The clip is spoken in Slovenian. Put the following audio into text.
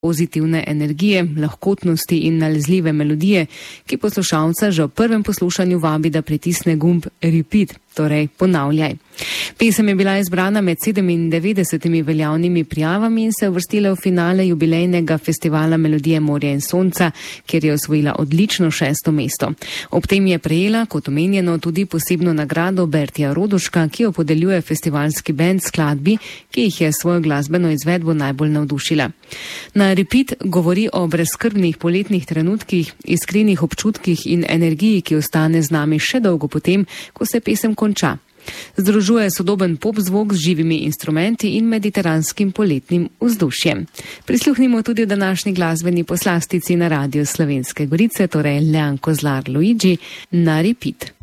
pozitivne energije, lahkotnosti in nalezljive melodije, ki poslušalca že v prvem poslušanju vabi, da pritisne gumb repeat, torej ponavljaj. Pesem je bila izbrana med 97 veljavnimi prijavami in se uvrstila v finale jubilejnega festivala Melodije morja in sonca, kjer je osvojila odlično 6. mesto. Ob tem je prejela, kot omenjeno, tudi posebno nagrado Bertija Roduška, ki jo podeljuje festivalski bend skladbi, ki jih je svojo glasbeno izvedbo najbolj navdušila. Na repeat govori o brezskrbnih poletnih trenutkih, iskrenih občutkih in energiji, ki ostane z nami še dolgo potem, ko se pesem konča. Združuje sodoben pop zvok z živimi instrumenti in mediteranskim poletnim vzdušjem. Prisluhnimo tudi v današnji glasbeni poslastici na Radiu Slovenske Gorice, torej Lean Kozlar Luigi na repeat.